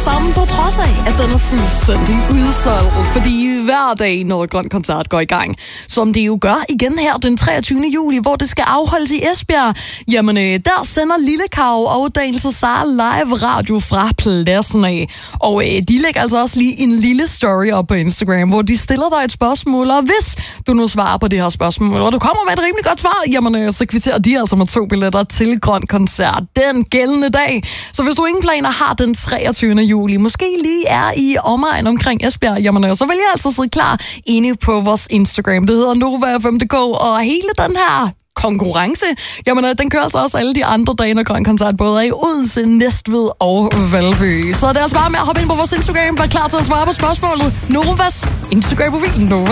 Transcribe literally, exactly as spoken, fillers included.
sammen, på trods af, at den er fuldstændig udsolgt. Fordi hver dag, når Grøn Koncert går i gang, som det jo gør igen her den treogtyvende juli, hvor det skal afholdes i Esbjerg, jamen der sender Lille Kav og Daniel Cesar live radio fra pladsen af. Og øh, de lægger altså også lige en lille story op på Instagram, hvor de stiller dig et spørgsmål, og hvis du nu svarer på det her spørgsmål, og du kommer med et rimelig godt svar, jamen øh, så kvitterer de altså med to billetter til Grøn Koncert den gældende dag. Så hvis du ingen planer har den treogtyvende juli, måske lige er i omegn omkring Esbjerg, jamen øh, så vil jeg altså sidde klar inde på vores Instagram. Det hedder Nova F M punktum d k, og hele den her konkurrence, jamen den kører altså også alle de andre dage, når Grøn Koncert både er i Odense, Næstved og Valby. Så det er altså bare med at hoppe ind på vores Instagram, vær klar til at svare på spørgsmålet. Novas Instagram-profil, Nova.